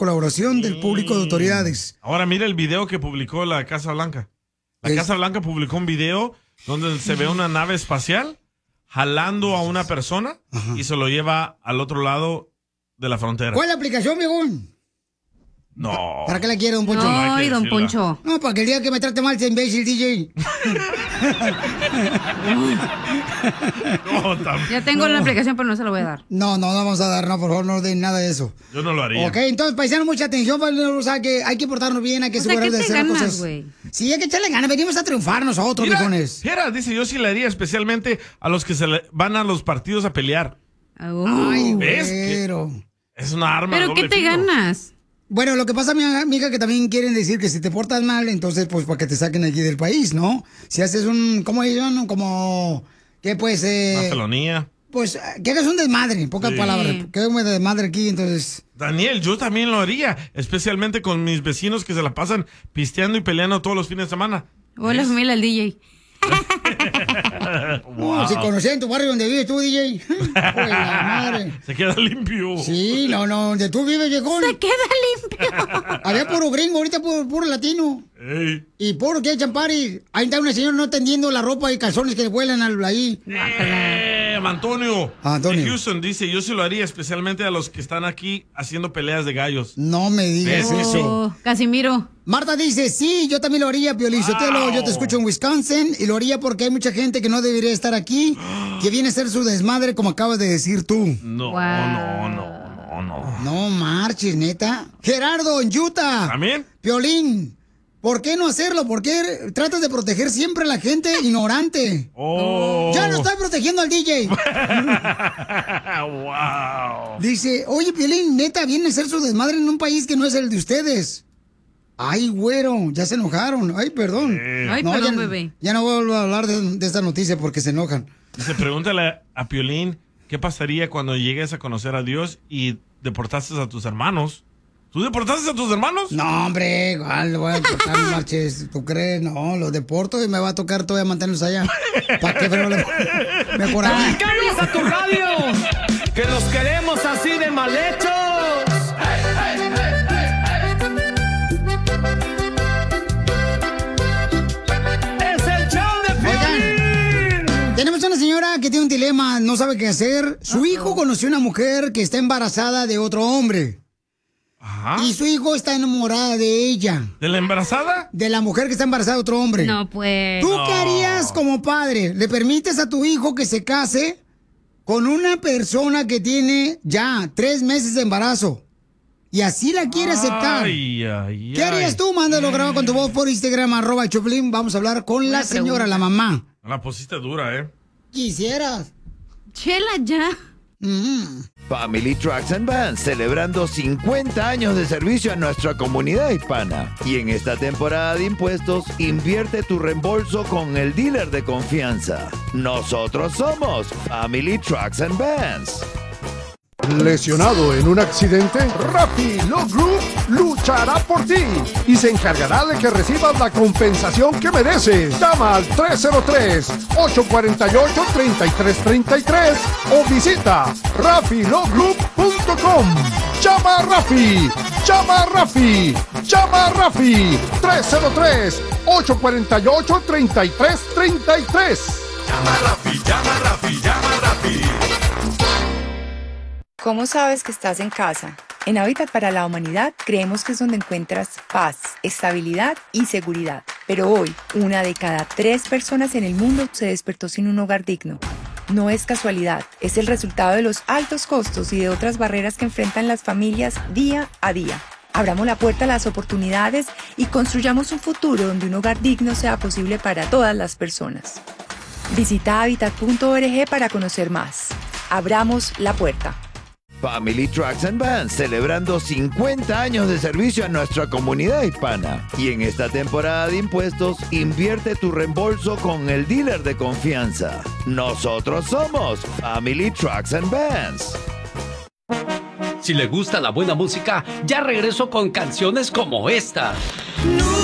colaboración del público de autoridades. Ahora mira el video que publicó la Casa Blanca. La Casa Blanca publicó un video donde se ve una nave espacial jalando a una persona y se lo lleva al otro lado de la frontera. ¿Cuál es la aplicación, viejón? No. ¿Para qué la quiere, don Poncho? Ay, don Poncho. No, para que el día que me trate mal sea imbécil, DJ. Ya tengo la aplicación, pero no se la voy a dar. No vamos a dar, no, por favor, no den nada de eso. Yo no lo haría. Ok, entonces, paisanos, mucha atención, o sea, que hay que portarnos bien, hay que asegurarnos de hacer cosas. Güey? Sí, hay que echarle ganas, venimos a triunfar nosotros, viejones. Mira, dice, yo sí le haría, especialmente a los que van a los partidos a pelear. Ay, ¿ves? güero. Es una arma de ¿Pero doble qué te filo. ganas? Bueno, lo que pasa, mi amiga, que también quieren decir que si te portas mal, entonces, pues, para que te saquen aquí del país, ¿no? Si haces ¿cómo dicen? Como, ¿qué pues? Una felonía. Pues, que hagas un desmadre, en pocas palabras. Que hagas un desmadre aquí, entonces... Daniel, yo también lo haría, especialmente con mis vecinos que se la pasan pisteando y peleando todos los fines de semana. O la familia del DJ. No, si conocías en tu barrio donde vives tú, DJ. Pues la madre. Se queda limpio. Sí, no, donde tú vives, viejón. Se queda limpio. Había puro gringo, ahorita puro latino. Ey. Y puro que echan party. Ahí está una señora no tendiendo la ropa y calzones que le vuelan ahí. Antonio. Antonio. De Houston dice, yo sí lo haría, especialmente a los que están aquí haciendo peleas de gallos. No me digas eso. Casimiro. Marta dice, sí, yo también lo haría, Piolín Sotelo. Yo te escucho en Wisconsin y lo haría porque hay mucha gente que no debería estar aquí, que viene a hacer su desmadre, como acabas de decir tú. No. No marches, neta. Gerardo, en Utah. ¿También? Piolín, ¿por qué no hacerlo? ¿Por qué tratas de proteger siempre a la gente ignorante? Ya no estoy protegiendo al DJ. Wow. Dice, oye, Piolín, neta, viene a hacer su desmadre en un país que no es el de ustedes. Ay, güero, ya se enojaron. Ay, perdón. Ay, no, perdón, bebé. Ya no vuelvo a hablar de esta noticia porque se enojan. Dice, pregúntale a Piolín, ¿qué pasaría cuando llegues a conocer a Dios y deportaste a tus hermanos? ¿Tú deportaste a tus hermanos? No, hombre, igual, voy a deportar, no marches. ¿Tú crees? No, los deporto y me va a tocar todavía mantenerlos allá. ¿Para qué? Pero mejor aquí. ¡Cállate a tu radio! ¡Que los queremos así de mal hechos! Tenemos una señora que tiene un dilema, no sabe qué hacer. Su hijo conoció una mujer que está embarazada de otro hombre. Ajá. Y su hijo está enamorada de ella. ¿De la embarazada? De la mujer que está embarazada de otro hombre. No, pues. ¿Tú qué harías como padre? ¿Le permites a tu hijo que se case con una persona que tiene ya 3 meses de embarazo? Y así la quiere aceptar. ¿Qué harías tú? Mándalo grabado con tu voz por Instagram, @Choplin. Vamos a hablar con la señora, la mamá. La pusiste dura, ¿eh? Quisieras. Chela ya. Family Trucks and Vans, celebrando 50 años de servicio a nuestra comunidad hispana. Y en esta temporada de impuestos, invierte tu reembolso con el dealer de confianza. Nosotros somos Family Trucks and Vans. ¿Lesionado en un accidente? Rafi Law Group luchará por ti y se encargará de que recibas la compensación que mereces. Llama al 303-848-3333 o visita rafilawgroup.com. ¡Llama a Rafi! ¡Llama a Rafi! ¡Llama a Rafi! 303-848-3333. Llama a Rafi, llama a Rafi, llama a Rafi. ¿Cómo sabes que estás en casa? En Hábitat para la Humanidad creemos que es donde encuentras paz, estabilidad y seguridad. Pero hoy, 1 de cada 3 personas en el mundo se despertó sin un hogar digno. No es casualidad, es el resultado de los altos costos y de otras barreras que enfrentan las familias día a día. Abramos la puerta a las oportunidades y construyamos un futuro donde un hogar digno sea posible para todas las personas. Visita habitat.org para conocer más. Abramos la puerta. Family Trucks and Vans, celebrando 50 años de servicio a nuestra comunidad hispana. Y en esta temporada de impuestos, invierte tu reembolso con el dealer de confianza. Nosotros somos Family Trucks and Vans. Si le gusta la buena música, ya regreso con canciones como esta.